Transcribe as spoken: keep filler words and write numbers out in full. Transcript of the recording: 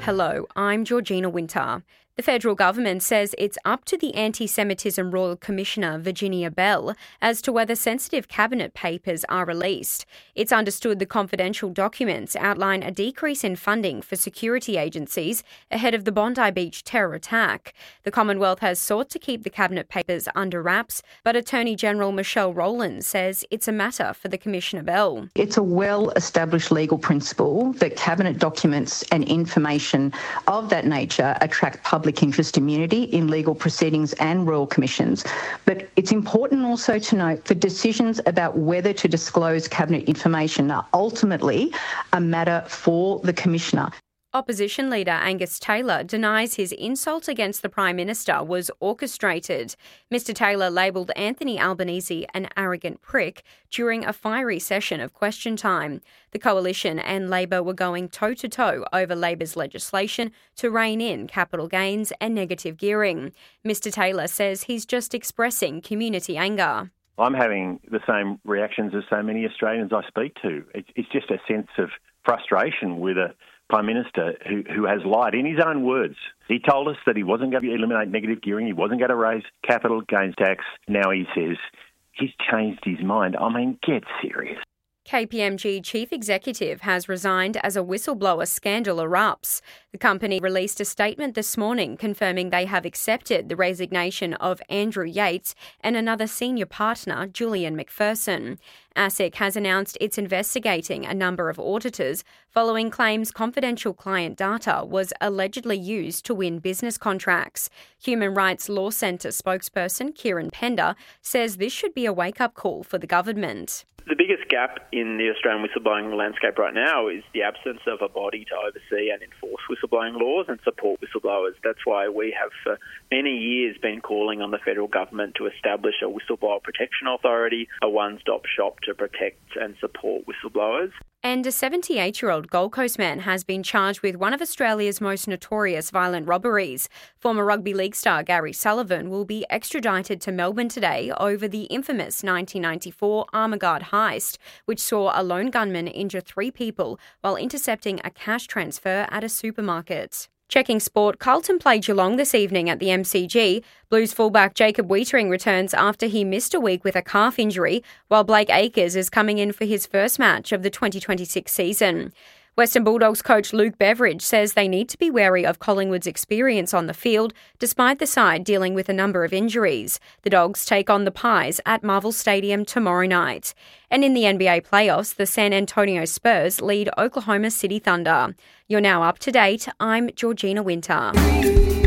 Hello, I'm Georgina Winter. The federal government says it's up to the Anti-Semitism Royal Commissioner, Virginia Bell, as to whether sensitive cabinet papers are released. It's understood the confidential documents outline a decrease in funding for security agencies ahead of the Bondi Beach terror attack. The Commonwealth has sought to keep the cabinet papers under wraps, but Attorney General Michelle Rowland says it's a matter for the Commissioner Bell. It's a well-established legal principle that cabinet documents and information of that nature attract public public interest immunity in legal proceedings and royal commissions. But it's important also to note that decisions about whether to disclose cabinet information are ultimately a matter for the Commissioner. Opposition leader Angus Taylor denies his insult against the Prime Minister was orchestrated. Mister Taylor labelled Anthony Albanese an arrogant prick during a fiery session of question time. The Coalition and Labor were going toe-to-toe over Labor's legislation to rein in capital gains and negative gearing. Mister Taylor says he's just expressing community anger. I'm having the same reactions as so many Australians I speak to. It's just a sense of frustration with a Prime Minister who, who has lied in his own words. He told us that he wasn't going to eliminate negative gearing, he wasn't going to raise capital gains tax. Now he says he's changed his mind. I mean, get serious. K P M G chief executive has resigned as a whistleblower scandal erupts. The company released a statement this morning confirming they have accepted the resignation of Andrew Yates and another senior partner, Julian McPherson. ASIC has announced it's investigating a number of auditors following claims confidential client data was allegedly used to win business contracts. Human Rights Law Centre spokesperson Kieran Pender says this should be a wake-up call for the government. The biggest gap in the Australian whistleblowing landscape right now is the absence of a body to oversee and enforce whistleblowing laws and support whistleblowers. That's why we have for many years been calling on the federal government to establish a whistleblower protection authority, a one-stop shop to protect and support whistleblowers. And a seventy-eight-year-old Gold Coast man has been charged with one of Australia's most notorious violent robberies. Former rugby league star Gary Sullivan will be extradited to Melbourne today over the infamous nineteen ninety-four Armaguard heist, which saw a lone gunman injure three people while intercepting a cash transfer at a supermarket. Checking sport, Carlton play Geelong this evening at the M C G. Blues fullback Jacob Weitering returns after he missed a week with a calf injury, while Blake Acres is coming in for his first match of the twenty twenty-six season. Western Bulldogs coach Luke Beveridge says they need to be wary of Collingwood's experience on the field, despite the side dealing with a number of injuries. The Dogs take on the Pies at Marvel Stadium tomorrow night. And in the N B A playoffs, the San Antonio Spurs lead Oklahoma City Thunder. You're now up to date. I'm Georgina Winter.